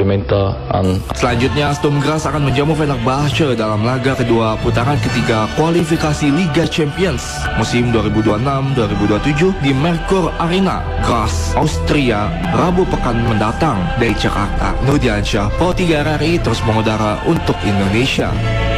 implementer aan. Selanjutnya, Sturm Graz akan menjamu Fenerbahce dalam laga kedua putaran ketiga kualifikasi Liga Champions musim 2026-2027 di Merkur Arena, Graz, Austria, Rabu pekan mendatang. Dari Jakarta, Nurdiansyah, Pro 3 RRI terus mengudara untuk Indonesia.